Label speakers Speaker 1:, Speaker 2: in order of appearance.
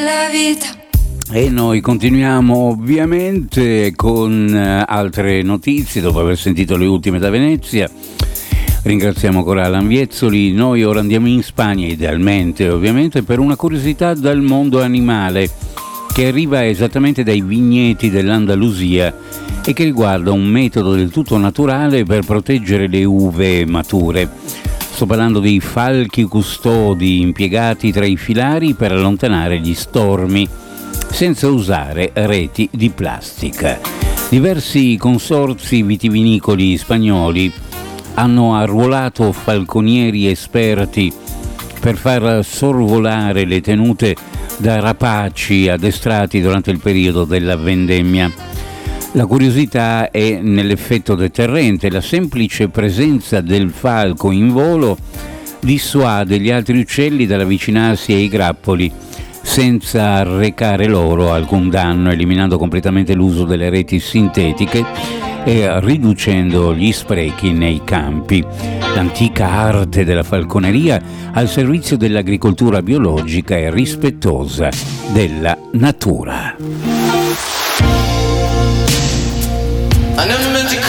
Speaker 1: la vita.
Speaker 2: E noi continuiamo ovviamente con altre notizie dopo aver sentito le ultime da Venezia. Ringraziamo ancora Alan Viezzoli. Noi ora andiamo in Spagna, idealmente ovviamente, per una curiosità dal mondo animale che arriva esattamente dai vigneti dell'Andalusia e che riguarda un metodo del tutto naturale per proteggere le uve mature. Sto parlando dei falchi custodi impiegati tra i filari per allontanare gli stormi senza usare reti di plastica. Diversi consorzi vitivinicoli spagnoli hanno arruolato falconieri esperti per far sorvolare le tenute da rapaci addestrati durante il periodo della vendemmia. La curiosità è nell'effetto deterrente. La semplice presenza del falco in volo dissuade gli altri uccelli dall'avvicinarsi ai grappoli senza arrecare loro alcun danno, eliminando completamente l'uso delle reti sintetiche e riducendo gli sprechi nei campi. L'antica arte della falconeria al servizio dell'agricoltura biologica e rispettosa della natura.